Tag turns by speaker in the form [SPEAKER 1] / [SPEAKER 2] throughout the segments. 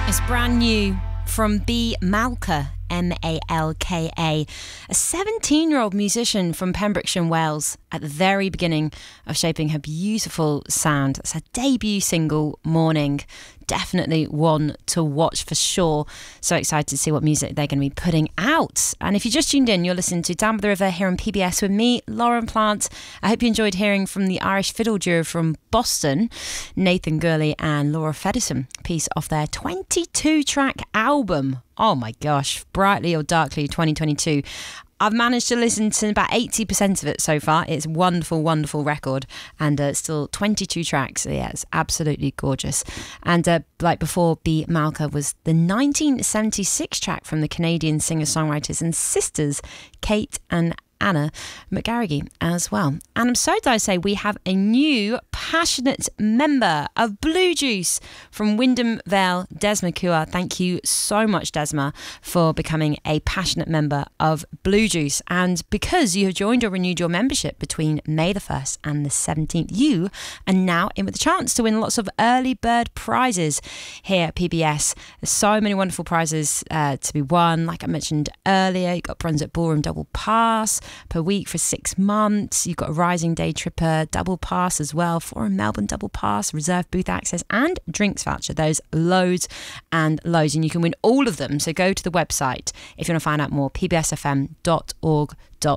[SPEAKER 1] It's brand new from B. Malka, Malka, a 17-year-old musician from Pembrokeshire in Wales at the very beginning of shaping her beautiful sound. It's her debut single, Morning. Definitely one to watch for sure. So excited to see what music they're going to be putting out. And if you just tuned in, you're listening to Down by the River here on PBS with me, Lauren Plant. I hope you enjoyed hearing from the Irish fiddle duo from Boston, Nathan Gurley and Laura Fedderson, piece off their 22-track album. Oh my gosh, Brightly or Darkly 2022. I've managed to listen to about 80% of it so far. It's a wonderful, wonderful record, and still 22 tracks. So yeah, it's absolutely gorgeous. And like before, B. Malka was the 1976 track from the Canadian singer-songwriters and sisters Kate and Anna McGarrigy as well. And I'm so delighted to say we have a new passionate member of Blue Juice from Wyndham Vale, Desma Kua. Thank you so much, Desma, for becoming a passionate member of Blue Juice. And because you have joined or renewed your membership between May the 1st and the 17th, you are now in with a chance to win lots of early bird prizes here at PBS. There's so many wonderful prizes to be won. Like I mentioned earlier, you've got Brunswick Ballroom Double Pass per week for 6 months. You've got a Rising Day Tripper Double Pass as well, Forum Melbourne Double Pass, reserved booth access and drinks voucher. Those loads and loads, and you can win all of them. So go to the website if you want to find out more, pbsfm.org.au.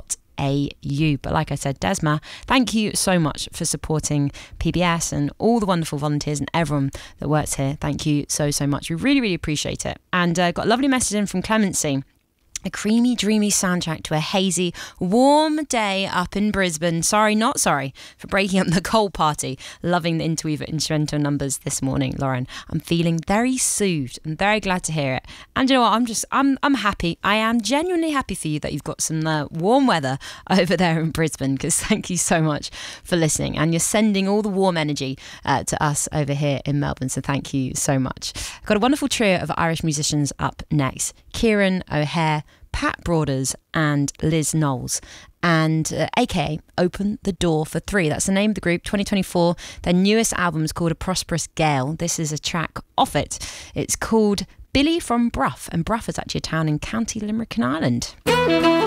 [SPEAKER 1] But like I said, Desma, thank you so much for supporting PBS and all the wonderful volunteers and everyone that works here. Thank you so much. We really, really appreciate it. And got a lovely message in from Clemency. A creamy, dreamy soundtrack to a hazy, warm day up in Brisbane. Sorry, not sorry for breaking up the cold party. Loving the interweave instrumental numbers this morning, Lauren. I'm feeling very soothed. I'm very glad to hear it. And you know what? I'm happy. I am genuinely happy for you that you've got some warm weather over there in Brisbane, because thank you so much for listening. And you're sending all the warm energy to us over here in Melbourne. So thank you so much. I've got a wonderful trio of Irish musicians up next. Kieran O'Hare, Pat Broaders and Liz Knowles, and aka Open the Door for Three. That's the name of the group. 2024, their newest album is called A Prosperous Gale. This is a track off it. It's called Billy from Bruff, and Bruff is actually a town in County Limerick in Ireland.